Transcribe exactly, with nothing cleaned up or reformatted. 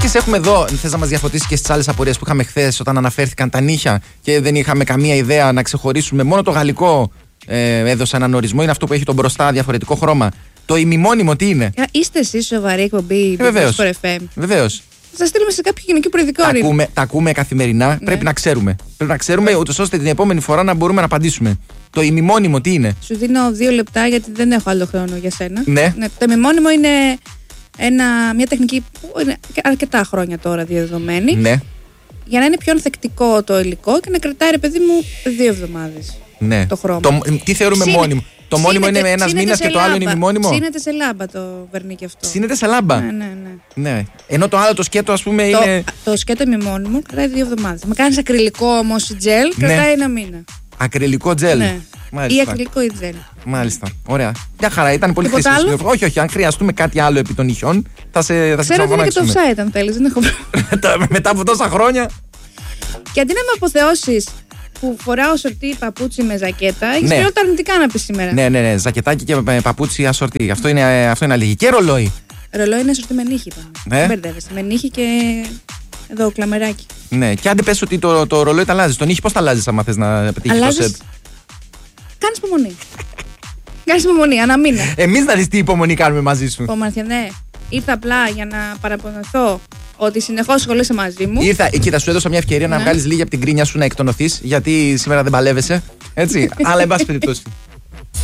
Εμείς έχουμε εδώ, θες να μας διαφωτίσεις και στις άλλες απορίες που είχαμε χθες όταν αναφέρθηκαν τα νύχια και δεν είχαμε καμία ιδέα να ξεχωρίσουμε. Μόνο το γαλλικό ε, έδωσε έναν ορισμό, είναι αυτό που έχει τον μπροστά διαφορετικό χρώμα. Το ημιμόνιμο τι είναι? Είστε εσείς σοβαρή εκπομπή, ε, βεβαίως. Βεβαίως. Θα σας στείλουμε σε κάποιο γενικό προειδικό. Τα ακούμε, τα ακούμε καθημερινά. Ναι. Πρέπει να ξέρουμε. Πρέπει να ξέρουμε, ούτως ώστε την επόμενη φορά να μπορούμε να απαντήσουμε. Το ημιμόνιμο τι είναι? Σου δίνω δύο λεπτά γιατί δεν έχω άλλο χρόνο για σένα. Ναι. Ναι, το ημιμόνιμο είναι ένα, μια τεχνική που είναι αρκετά χρόνια τώρα διαδεδομένη. Ναι. Για να είναι πιο ανθεκτικό το υλικό και να κρατάει, ρε παιδί μου, δύο εβδομάδες. Ναι. Το χρώμα. Το, τι θεωρούμε Ψήνε, μόνιμο? Το μόνιμο είναι ένας μήνας και το άλλο είναι ημιμόνιμο. Ψήνεται σε λάμπα το βερνίκι αυτό. Ψήνεται σε λάμπα. Ναι, ναι, ναι. Ναι. Ενώ το άλλο το σκέτο, ας πούμε, το, είναι. Το σκέτο ημιμόνιμο κρατάει δύο εβδομάδες. Με κάνεις ακριλικό όμως τζελ, ναι. κρατάει ένα μήνα. Ακριλικό τζελ. Ναι. Μάλιστα. Ή ακριλικό ή τζελ. Μάλιστα. Ωραία. Μια χαρά. Ήταν πολύ Τίποτα χρήσιμο. άλλο? Όχι, όχι. Αν χρειαστούμε κάτι άλλο επί των νυχιών, θα σε, θα σε Ξέρω ότι είναι και το ξαναφωνάξουμε. offside αν θέλεις. Δεν έχω πρόβλημα. Μετά από τόσα χρόνια. Και αντί να με αποθεώσεις που φοράω σορτί παπούτσι με ζακέτα, έχεις ναι. πιο τα αρνητικά να πεις σήμερα. Ναι, ναι, ναι. Ζακετάκι και παπούτσι ασορτί. Αυτό είναι, αυτό είναι αλληγή. Και ρολόι. Ρολόι είναι σορτί με νύχι. Ναι. Δεν μπερδεύεσαι. Με νύχι και εδώ κλαμεράκι. Ναι. Και άντε πες ότι το, το ρολόι τα αλλάζεις. Το νύχι πώς τα αλλάζεις άμα θες να πετύχεις το σετ? Κάνεις υπομονή. Κάνεις υπομονή, ανά μήνα. Εμείς να δεις τι υπομονή κάνουμε μαζί σου. Υπομονή, ναι. Ήρθα απλά για να παραπονεθώ ότι συνεχώς ασχολείσαι μαζί μου. Ήρθα, κοίτα, σου έδωσα μια ευκαιρία ναι. να βγάλεις λίγη από την κρίνια σου, να εκτονωθείς, γιατί σήμερα δεν παλεύεσαι. Έτσι. Αλλά εν πάση περιπτώσει.